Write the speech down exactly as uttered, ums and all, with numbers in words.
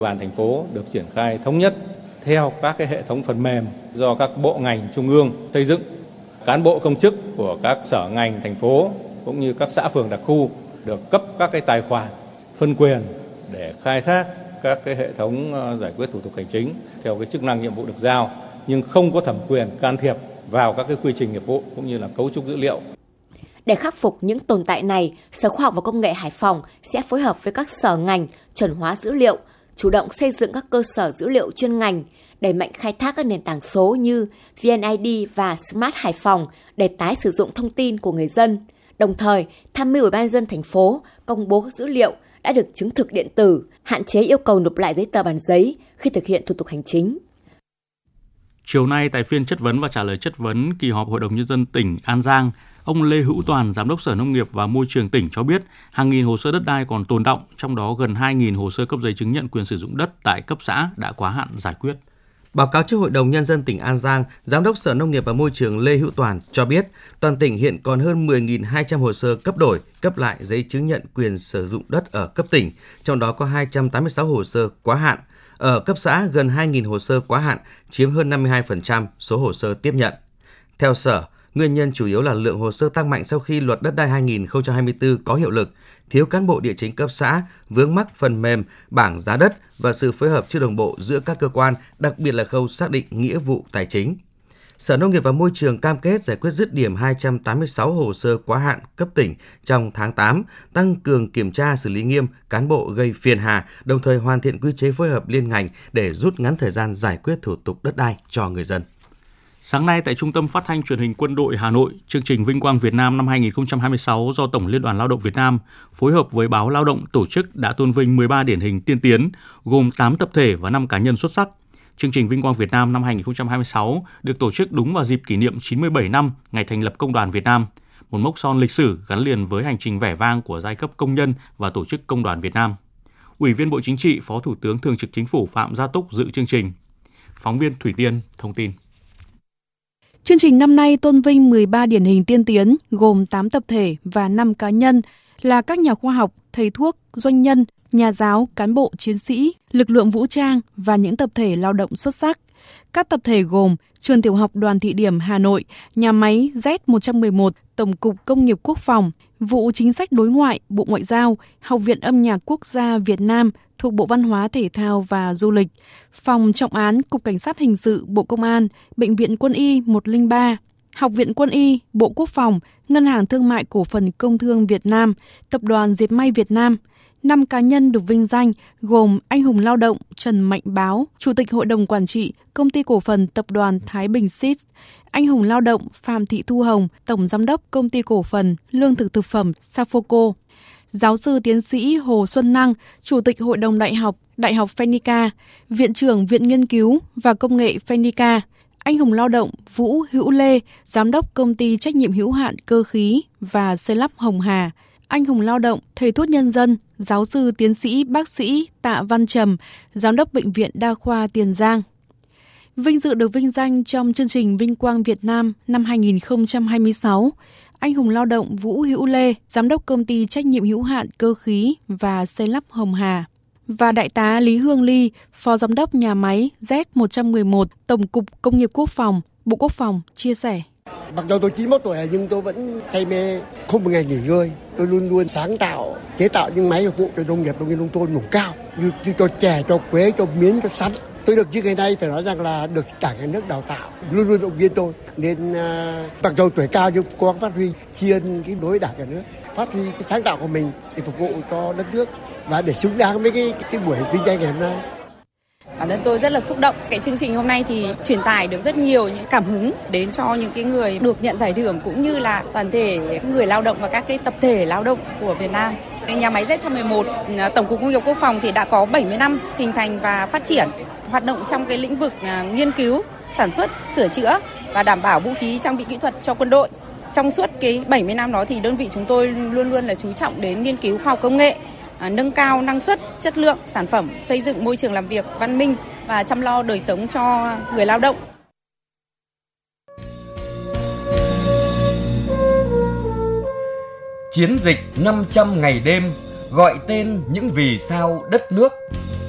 Bàn thành phố được triển khai thống nhất theo các cái hệ thống phần mềm do các bộ ngành trung ương xây dựng. Cán bộ công chức của các sở ngành thành phố cũng như các xã phường đặc khu được cấp các cái tài khoản phân quyền để khai thác các cái hệ thống giải quyết thủ tục hành chính theo cái chức năng nhiệm vụ được giao, nhưng không có thẩm quyền can thiệp vào các cái quy trình nghiệp vụ cũng như là cấu trúc dữ liệu. Để khắc phục những tồn tại này, Sở Khoa học và Công nghệ Hải Phòng sẽ phối hợp với các sở ngành chuẩn hóa dữ liệu, chủ động xây dựng các cơ sở dữ liệu chuyên ngành, đẩy mạnh khai thác các nền tảng số như vê en i đê và Smart Hải Phòng để tái sử dụng thông tin của người dân. Đồng thời, tham mưu Ủy ban nhân dân thành phố công bố các dữ liệu đã được chứng thực điện tử, hạn chế yêu cầu nộp lại giấy tờ bản giấy khi thực hiện thủ tục hành chính. Chiều nay tại phiên chất vấn và trả lời chất vấn kỳ họp Hội đồng Nhân dân tỉnh An Giang, ông Lê Hữu Toàn, Giám đốc Sở Nông nghiệp và Môi trường tỉnh cho biết hàng nghìn hồ sơ đất đai còn tồn đọng, trong đó gần hai nghìn hồ sơ cấp giấy chứng nhận quyền sử dụng đất tại cấp xã đã quá hạn giải quyết. Báo cáo trước Hội đồng Nhân dân tỉnh An Giang, Giám đốc Sở Nông nghiệp và Môi trường Lê Hữu Toàn cho biết toàn tỉnh hiện còn hơn mười nghìn hai trăm hồ sơ cấp đổi, cấp lại giấy chứng nhận quyền sử dụng đất ở cấp tỉnh, trong đó có hai trăm tám mươi sáu hồ sơ quá hạn. Ở cấp xã, gần hai nghìn hồ sơ quá hạn, chiếm hơn năm mươi hai phần trăm số hồ sơ tiếp nhận. Theo Sở, nguyên nhân chủ yếu là lượng hồ sơ tăng mạnh sau khi Luật Đất đai hai nghìn không trăm hai mươi tư có hiệu lực, thiếu cán bộ địa chính cấp xã, vướng mắc phần mềm, bảng giá đất và sự phối hợp chưa đồng bộ giữa các cơ quan, đặc biệt là khâu xác định nghĩa vụ tài chính. Sở Nông nghiệp và Môi trường cam kết giải quyết dứt điểm hai trăm tám mươi sáu hồ sơ quá hạn cấp tỉnh trong tháng tám, tăng cường kiểm tra xử lý nghiêm cán bộ gây phiền hà, đồng thời hoàn thiện quy chế phối hợp liên ngành để rút ngắn thời gian giải quyết thủ tục đất đai cho người dân. Sáng nay tại Trung tâm Phát thanh Truyền hình Quân đội Hà Nội, chương trình Vinh quang Việt Nam năm hai nghìn không trăm hai mươi sáu do Tổng Liên đoàn Lao động Việt Nam phối hợp với báo Lao động tổ chức đã tôn vinh mười ba điển hình tiên tiến, gồm tám tập thể và năm cá nhân xuất sắc. Chương trình Vinh quang Việt Nam năm hai nghìn không trăm hai mươi sáu được tổ chức đúng vào dịp kỷ niệm chín mươi bảy năm ngày thành lập Công đoàn Việt Nam, một mốc son lịch sử gắn liền với hành trình vẻ vang của giai cấp công nhân và tổ chức Công đoàn Việt Nam. Ủy viên Bộ Chính trị, Phó Thủ tướng Thường trực Chính phủ Phạm Gia Túc dự chương trình. Phóng viên Thủy Tiên thông tin. Chương trình năm nay tôn vinh mười ba điển hình tiên tiến, gồm tám tập thể và năm cá nhân là các nhà khoa học, thầy thuốc, doanh nhân, nhà giáo, cán bộ, chiến sĩ, lực lượng vũ trang và những tập thể lao động xuất sắc. Các tập thể gồm Trường Tiểu học Đoàn Thị Điểm Hà Nội, Nhà máy Z một trăm mười một, Tổng cục Công nghiệp Quốc phòng, Vụ Chính sách Đối ngoại, Bộ Ngoại giao, Học viện Âm nhạc Quốc gia Việt Nam thuộc Bộ Văn hóa Thể thao và Du lịch, Phòng Trọng án Cục Cảnh sát Hình sự Bộ Công an, Bệnh viện Quân y một không ba, Học viện Quân y, Bộ Quốc phòng, Ngân hàng Thương mại Cổ phần Công thương Việt Nam, Tập đoàn Dệt may Việt Nam. Năm cá nhân được vinh danh gồm anh hùng lao động Trần Mạnh Báo, Chủ tịch Hội đồng Quản trị Công ty Cổ phần Tập đoàn Thái Bình Seeds, anh hùng lao động Phạm Thị Thu Hồng, Tổng Giám đốc Công ty Cổ phần Lương thực Thực phẩm Safoco, Giáo sư tiến sĩ Hồ Xuân Năng, Chủ tịch Hội đồng Đại học Đại học Phenica, Viện trưởng Viện Nghiên cứu và Công nghệ Phenica, anh hùng lao động Vũ Hữu Lê, Giám đốc Công ty Trách nhiệm hữu hạn Cơ khí và Xây lắp Hồng Hà, anh hùng lao động, thầy thuốc nhân dân, giáo sư tiến sĩ bác sĩ Tạ Văn Trầm, Giám đốc Bệnh viện Đa khoa Tiền Giang. Vinh dự được vinh danh trong chương trình Vinh quang Việt Nam năm hai nghìn không trăm hai mươi sáu, anh hùng lao động Vũ Hữu Lê, Giám đốc Công ty Trách nhiệm hữu hạn Cơ khí và Xây lắp Hồng Hà, và Đại tá Lý Hương Ly, Phó Giám đốc Nhà máy Z một trăm mười một, Tổng cục Công nghiệp Quốc phòng, Bộ Quốc phòng chia sẻ. Mặc dù tôi chín mươi mốt tuổi nhưng tôi vẫn say mê, không một ngày nghỉ ngơi. Tôi luôn luôn sáng tạo, chế tạo những máy phục vụ cho nông nghiệp, nông nghiệp nông thôn vùng cao, như, như cho chè, cho quế, cho miến, cho sắn. Tôi được như ngày nay phải nói rằng là được Đảng Nhà nước đào tạo, luôn luôn động viên tôi. Nên uh, mặc dù tuổi cao nhưng cố gắng phát huy tri ân cái đối với Đảng Nhà nước, phát huy cái sáng tạo của mình để phục vụ cho đất nước và để xứng đáng với cái, cái buổi vinh danh ngày hôm nay. Bản thân tôi rất là xúc động. Cái chương trình hôm nay thì truyền tải được rất nhiều những cảm hứng đến cho những cái người được nhận giải thưởng cũng như là toàn thể người lao động và các cái tập thể lao động của Việt Nam. Nhà máy Z một trăm mười một, Tổng cục Công nghiệp Quốc phòng thì đã có bảy mươi năm hình thành và phát triển, hoạt động trong cái lĩnh vực nghiên cứu, sản xuất, sửa chữa và đảm bảo vũ khí trang bị kỹ thuật cho quân đội. Trong suốt cái bảy mươi năm đó thì đơn vị chúng tôi luôn luôn là chú trọng đến nghiên cứu khoa học công nghệ, nâng cao năng suất, chất lượng sản phẩm, xây dựng môi trường làm việc văn minh và chăm lo đời sống cho người lao động. Chiến dịch năm trăm ngày đêm gọi tên những vì sao đất nước.